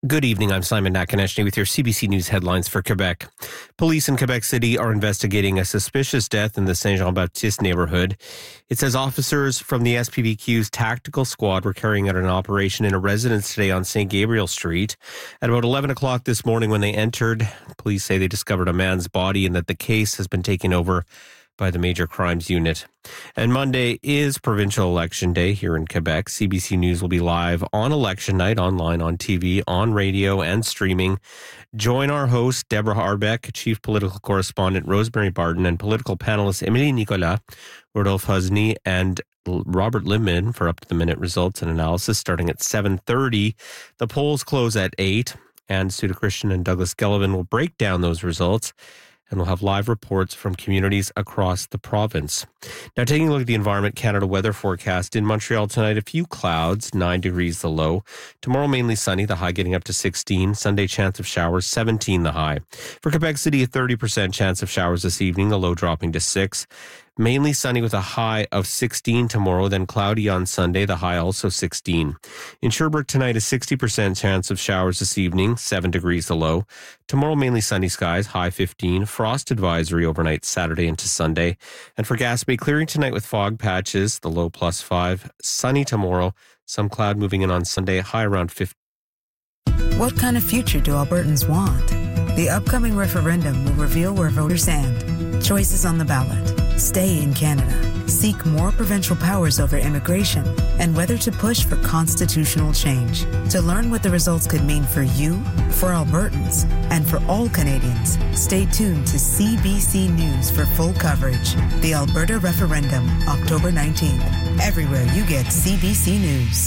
Good evening, I'm Simon Nakaneshny with your CBC News headlines for Quebec. Police in Quebec City are investigating a suspicious death in the Saint-Jean-Baptiste neighborhood. It says officers from the SPVQ's tactical squad were carrying out an operation in a residence today on St. Gabriel Street. At about 11 o'clock this morning when they entered, police say they discovered a man's body and that the case has been taken over by the Major Crimes Unit. And Monday is provincial election day here in Quebec. CBC News will be live on election night, online, on TV, on radio, and streaming. Join our host, Deborah Arbeck, chief political correspondent Rosemary Barton, and political panelists Emilie Nicolas, Rodolphe Hosny, and Robert Limman for up-to-the-minute results and analysis starting at 7:30. The polls close at 8, and Suda Christian and Douglas Gellivan will break down those results. And we'll have live reports from communities across the province. Now, taking a look at the Environment Canada weather forecast. In Montreal tonight, a few clouds, 9 degrees the low. Tomorrow, mainly sunny, the high getting up to 16. Sunday, chance of showers, 17 the high. For Quebec City, a 30% chance of showers this evening, the low dropping to 6. Mainly sunny with a high of 16 tomorrow, then cloudy on Sunday, the high also 16. In Sherbrooke tonight, a 60% chance of showers this evening, 7 degrees the low. Tomorrow, mainly sunny skies, high 15. Frost advisory overnight Saturday into Sunday. And for Gaspé, clearing tonight with fog patches, the low +5. Sunny tomorrow, some cloud moving in on Sunday, high around 15. What kind of future do Albertans want? The upcoming referendum will reveal where voters stand. Choices on the ballot. Stay in Canada. Seek more provincial powers over immigration and whether to push for constitutional change. To learn what the results could mean for you, for Albertans, and for all Canadians, stay tuned to CBC News for full coverage. The Alberta Referendum, October 19th. Everywhere you get CBC News.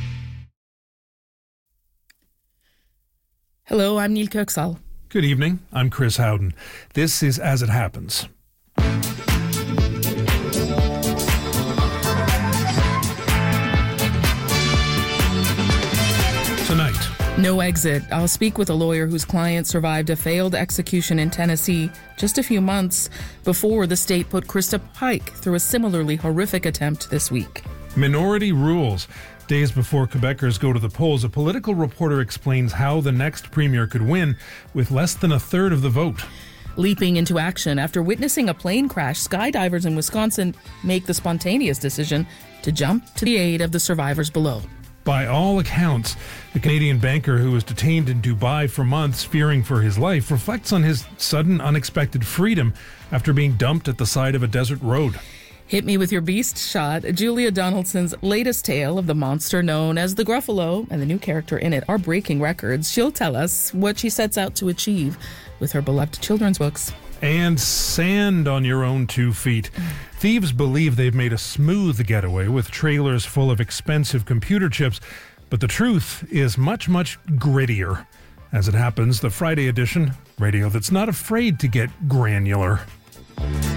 Hello, I'm Neil Kirksall. Good evening, I'm Chris Howden. This is As It Happens. Tonight. No exit. I'll speak with a lawyer whose client survived a failed execution in Tennessee just a few months before the state put Krista Pike through a similarly horrific attempt this week. Minority rules. Days before Quebecers go to the polls, a political reporter explains how the next premier could win with less than a third of the vote. Leaping into action after witnessing a plane crash, skydivers in Wisconsin make the spontaneous decision to jump to the aid of the survivors below. By all accounts, the Canadian banker who was detained in Dubai for months fearing for his life reflects on his sudden, unexpected freedom after being dumped at the side of a desert road. Hit me with your beast shot. Julia Donaldson's latest tale of the monster known as the Gruffalo and the new character in it are breaking records. She'll tell us what she sets out to achieve with her beloved children's books. And sand on your own 2 feet. Thieves believe they've made a smooth getaway with trailers full of expensive computer chips, but the truth is much, much grittier. As it happens, the Friday edition, radio that's not afraid to get granular.